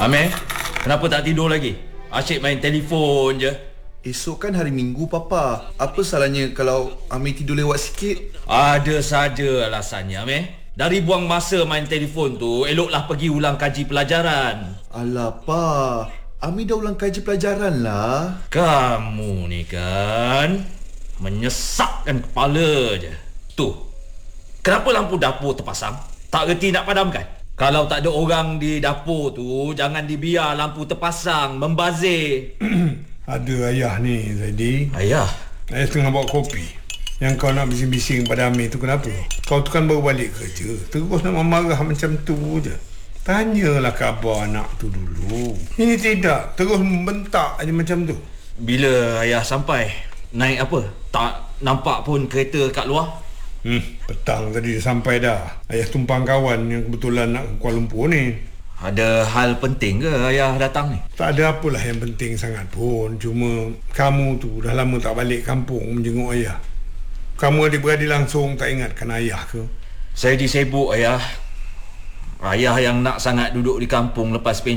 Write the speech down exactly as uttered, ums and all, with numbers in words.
Amir, kenapa tak tidur lagi? Asyik main telefon je. Esok kan hari Minggu, Papa. Apa salahnya kalau Amir tidur lewat sikit? Ada saja alasannya, Amir. Dari buang masa main telefon tu, eloklah pergi ulang kaji pelajaran. Alah, Pa. Amir dah ulang kaji pelajaran lah. Kamu ni kan menyesakkan kepala je. Tu, kenapa lampu dapur terpasang? Tak reti nak padamkan? Kalau tak ada orang di dapur tu, jangan dibiar lampu terpasang, membazir. Ada ayah ni Zaidi. Ayah? Ayah tengah bawa kopi. Yang kau nak bising-bising pada Amir tu kenapa? Kau tu kan baru balik kerja, terus nak marah macam tu je. Tanyalah khabar anak tu dulu. Ini tidak, terus membentak aja macam tu. Bila ayah sampai? Naik apa? Tak nampak pun kereta kat luar? Hmm, petang tadi dia sampai dah. Ayah tumpang kawan yang kebetulan nak ke Kuala Lumpur ni. Ada hal penting ke ayah datang ni? Tak ada apalah yang penting sangat pun. Cuma kamu tu dah lama tak balik kampung menjenguk ayah. Kamu adik-beradik langsung tak ingatkan ayah ke? Saya disibuk ayah. Ayah yang nak sangat duduk di kampung lepas pensiun